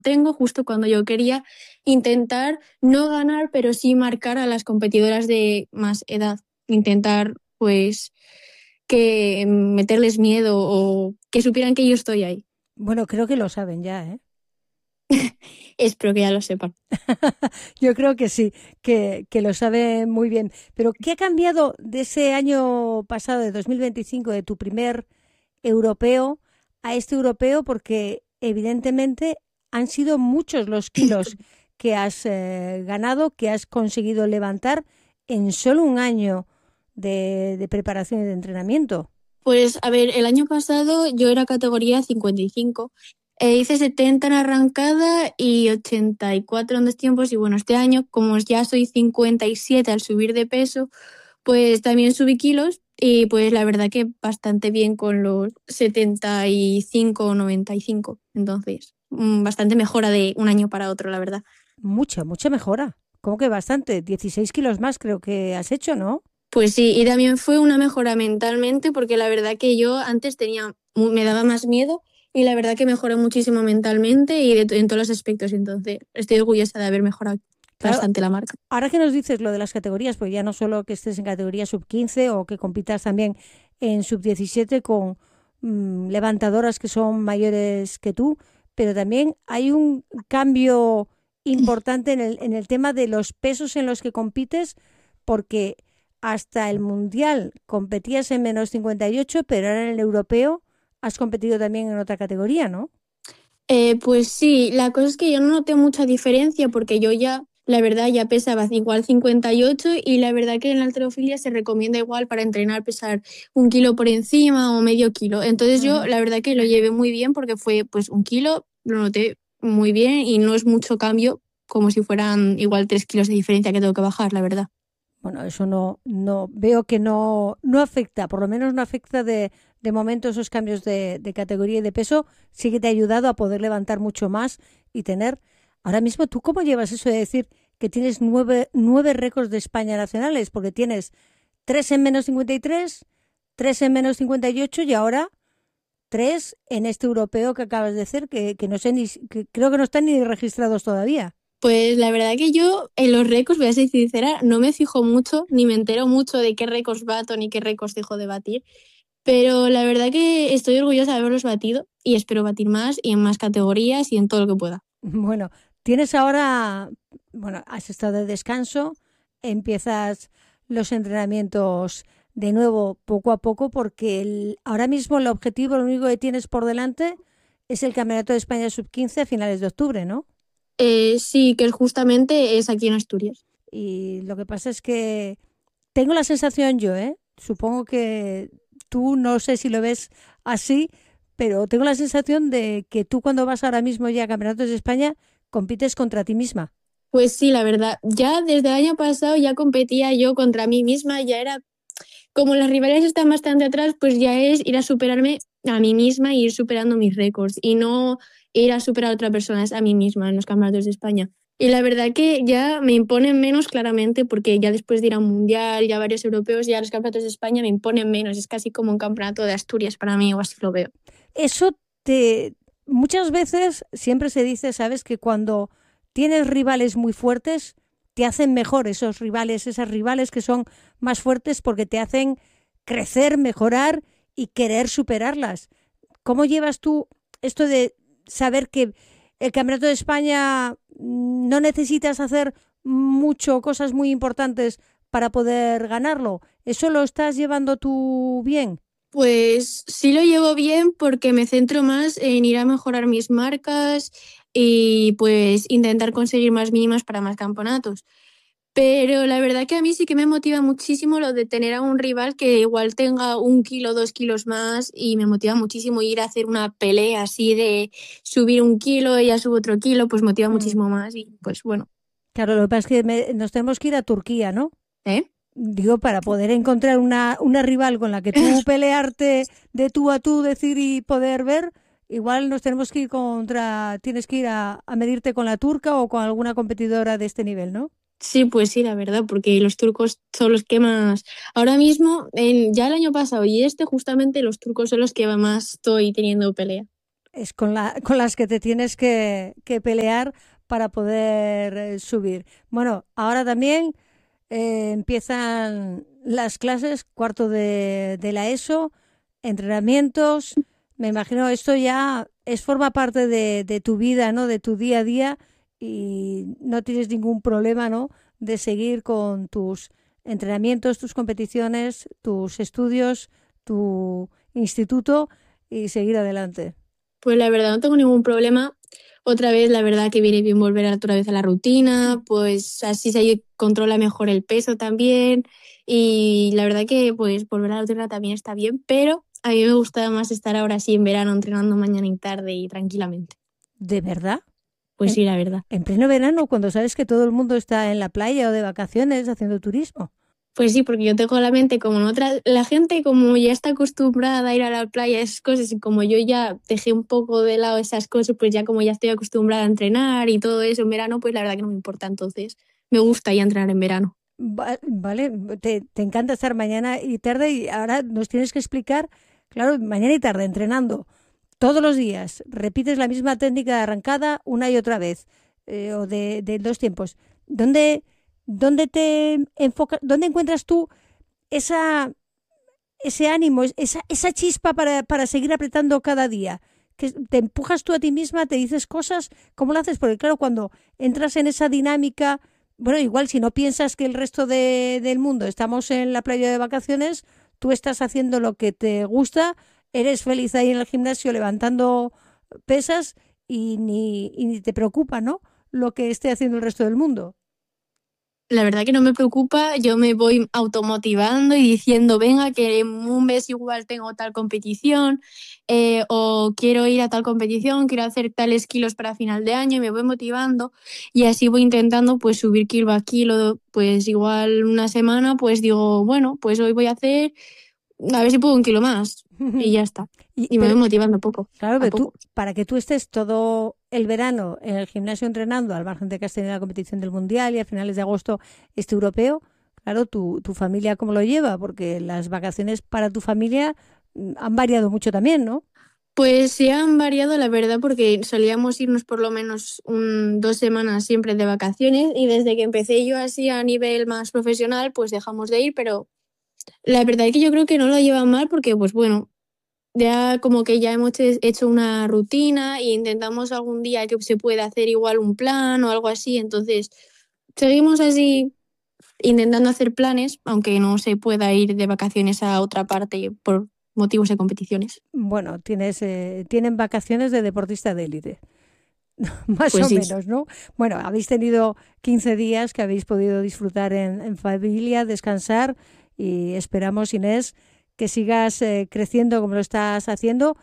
tengo justo cuando yo quería intentar no ganar, pero sí marcar a las competidoras de más edad. Intentar, pues, que meterles miedo o que supieran que yo estoy ahí. Bueno, creo que lo saben ya, ¿eh? Espero que ya lo sepan. Yo creo que sí, que lo saben muy bien. Pero ¿qué ha cambiado de ese año pasado, de 2025, de tu primer europeo a este europeo? Porque evidentemente han sido muchos los kilos que has ganado, que has conseguido levantar en solo un año de preparación y de entrenamiento. Pues a ver, el año pasado yo era categoría 55. Hice 70 en arrancada y 84 en dos tiempos. Y bueno, este año, como ya soy 57 al subir de peso, pues también subí kilos. Y pues la verdad que bastante bien con los 75 o 95. Entonces, bastante mejora de un año para otro, la verdad. Mucha, mucha mejora. ¿Cómo que bastante? 16 kilos más creo que has hecho, ¿no? Pues sí, y también fue una mejora mentalmente porque la verdad que yo antes me daba más miedo y la verdad que mejoré muchísimo mentalmente y en todos los aspectos. Entonces, estoy orgullosa de haber mejorado Claro, bastante la marca. ahora que nos dices lo de las categorías, pues ya no solo que estés en categoría sub 15 o que compitas también en sub 17 con levantadoras que son mayores que tú, pero también hay un cambio importante en el tema de los pesos en los que compites, porque hasta el mundial competías en -58, pero ahora en el europeo has competido también en otra categoría, ¿no? Pues sí, la cosa es que yo no noté mucha diferencia porque yo ya, la verdad, ya pesaba igual 58 y la verdad que en la halterofilia se recomienda igual para entrenar pesar un kilo por encima o medio kilo. Entonces yo, Ujú. la verdad que lo llevé muy bien porque fue pues un kilo, lo noté muy bien y no es mucho cambio como si fueran igual 3 kilos de diferencia que tengo que bajar, la verdad. Bueno, eso no veo que no afecta, por lo menos no afecta de momento esos cambios de categoría y de peso, sí que te ha ayudado a poder levantar mucho más y tener. Ahora mismo, ¿tú cómo llevas eso de decir que tienes nueve récords de España nacionales? Porque tienes tres en -53, tres en -58 y ahora tres en este europeo que acabas de hacer, que no sé ni, que creo que no están ni registrados todavía. Pues la verdad que yo en los récords, voy a ser sincera, no me fijo mucho ni me entero mucho de qué récords bato ni qué récords dejo de batir. Pero la verdad que estoy orgullosa de haberlos batido y espero batir más y en más categorías y en todo lo que pueda. Bueno, tienes ahora, bueno, has estado de descanso, empiezas los entrenamientos de nuevo poco a poco porque ahora mismo el objetivo, lo único que tienes por delante es el Campeonato de España Sub-15 a finales de octubre, ¿no? Sí, que justamente es aquí en Asturias. Y lo que pasa es que tengo la sensación yo, ¿eh? Supongo que tú no sé si lo ves así, pero tengo la sensación de que tú cuando vas ahora mismo ya a Campeonatos de España compites contra ti misma. Pues sí, la verdad, ya desde el año pasado ya competía yo contra mí misma, ya era, como las rivales están bastante atrás, pues ya es ir a superarme a mí misma y ir superando mis récords y no ir a superar a otra persona, es a mí misma en los campeonatos de España. Y la verdad que ya me imponen menos claramente porque ya después de ir a un mundial, ya varios europeos, ya los campeonatos de España me imponen menos, es casi como un campeonato de Asturias para mí o así lo veo. Eso te... Muchas veces siempre se dice, ¿sabes? Que cuando tienes rivales muy fuertes, te hacen mejor esos rivales, esas rivales que son más fuertes porque te hacen crecer, mejorar y querer superarlas. ¿Cómo llevas tú esto de saber que el Campeonato de España no necesitas hacer mucho, cosas muy importantes para poder ganarlo? ¿Eso lo estás llevando tú bien? Pues sí lo llevo bien porque me centro más en ir a mejorar mis marcas y pues intentar conseguir más mínimas para más campeonatos. Pero la verdad que a mí sí que me motiva muchísimo lo de tener a un rival que igual tenga un kilo, 2 kilos más y me motiva muchísimo ir a hacer una pelea así de subir un kilo, ella sube otro kilo, pues motiva Mm. muchísimo más y pues bueno, Claro, lo que pasa es que nos tenemos que ir a Turquía, ¿no? ¿eh? Digo, para poder encontrar una rival con la que tú pelearte de tú a tú, decir y poder ver, igual nos tenemos que ir tienes que ir a medirte con la turca o con alguna competidora de este nivel, ¿no? Sí, pues sí, la verdad, porque los turcos son los que más... Ahora mismo, ya el año pasado y este, justamente los turcos son los que más estoy teniendo pelea. es con las que te tienes que pelear para poder subir. Bueno, ahora también empiezan las clases, cuarto de la ESO, entrenamientos. Me imagino esto ya forma parte de tu vida, ¿no? De tu día a día, y no tienes ningún problema, ¿no? De seguir con tus entrenamientos, tus competiciones, tus estudios, tu instituto y seguir adelante. Pues la verdad no tengo ningún problema. Otra vez, la verdad que viene bien volver otra vez a la rutina, pues así se controla mejor el peso también, y la verdad que pues volver a la rutina también está bien, pero a mí me gusta más estar ahora sí en verano entrenando mañana y tarde y tranquilamente. ¿De verdad? Pues sí, la verdad. En pleno verano, cuando sabes que todo el mundo está en la playa o de vacaciones haciendo turismo. Pues sí, porque yo tengo la mente como en otra... La gente como ya está acostumbrada a ir a la playa, esas cosas, y como yo ya dejé un poco de lado esas cosas, pues ya como ya estoy acostumbrada a entrenar y todo eso en verano, pues la verdad que no me importa. Entonces me gusta ya entrenar en verano. Vale, te encanta estar mañana y tarde, y ahora nos tienes que explicar, claro, mañana y tarde entrenando todos los días, repites la misma técnica de arrancada una y otra vez, o de 2 tiempos. ¿Dónde te enfocas, dónde encuentras tú ese ánimo, esa chispa para seguir apretando cada día? Que te empujas tú a ti misma, te dices cosas, ¿cómo lo haces? Porque claro, cuando entras en esa dinámica, bueno, igual si no piensas que el resto del mundo estamos en la playa de vacaciones, tú estás haciendo lo que te gusta, eres feliz ahí en el gimnasio levantando pesas, y ni te preocupa, ¿no? Lo que esté haciendo el resto del mundo. La verdad que no me preocupa, yo me voy automotivando y diciendo, venga, que en un mes igual tengo tal competición, o quiero ir a tal competición, quiero hacer tales kilos para final de año, y me voy motivando, y así voy intentando pues subir kilo a kilo. Pues igual una semana pues digo, bueno, pues hoy voy a hacer, a ver si puedo 1 kilo más, y ya está. Y me voy motivando poco Claro, a pero poco. para que tú estés todo el verano en el gimnasio entrenando, al margen de que has tenido la competición del Mundial y a finales de agosto este europeo, claro, tu familia cómo lo lleva, porque las vacaciones para tu familia han variado mucho también, ¿no? Pues se han variado, la verdad, porque solíamos irnos por lo menos 2 semanas siempre de vacaciones, y desde que empecé yo así a nivel más profesional, pues dejamos de ir, pero la verdad es que yo creo que no lo llevan mal porque, pues bueno, ya como que ya hemos hecho una rutina e intentamos algún día que se pueda hacer igual un plan o algo así, entonces seguimos así intentando hacer planes, aunque no se pueda ir de vacaciones a otra parte por motivos de competiciones. Bueno, tienen vacaciones de deportista de élite, más Pues o sí. menos, ¿no? Bueno, habéis tenido 15 días que habéis podido disfrutar en familia, descansar, y esperamos, Inés, que sigas creciendo como lo estás haciendo,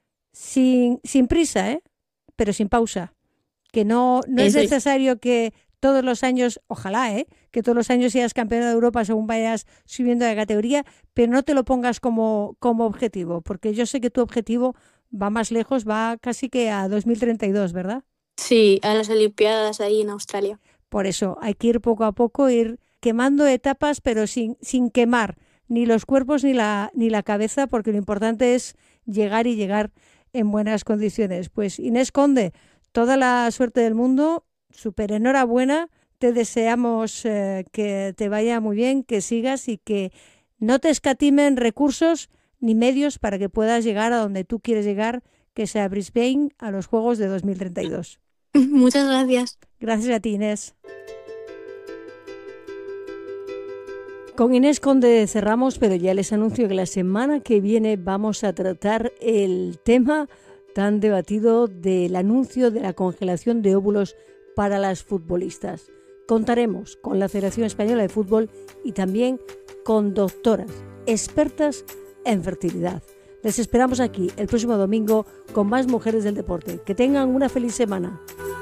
sin prisa, ¿eh? Pero sin pausa. Que no es Eso es. necesario que todos los años, ojalá, que todos los años seas campeona de Europa según vayas subiendo de categoría, pero no te lo pongas como objetivo, porque yo sé que tu objetivo va más lejos, va casi que a 2032, ¿verdad? Sí, a las Olimpiadas ahí en Australia. Por eso hay que ir poco a poco, ir quemando etapas, pero sin quemar ni los cuerpos ni la cabeza, porque lo importante es llegar y llegar en buenas condiciones. Pues Inés Conde, toda la suerte del mundo, súper enhorabuena, te deseamos que te vaya muy bien, que sigas y que no te escatimen recursos ni medios para que puedas llegar a donde tú quieres llegar, que sea Brisbane, a los Juegos de 2032. Muchas gracias. Gracias a ti, Inés. Con Inés Conde cerramos, pero ya les anuncio que la semana que viene vamos a tratar el tema tan debatido del anuncio de la congelación de óvulos para las futbolistas. Contaremos con la Federación Española de Fútbol y también con doctoras expertas en fertilidad. Les esperamos aquí el próximo domingo con más mujeres del deporte. Que tengan una feliz semana.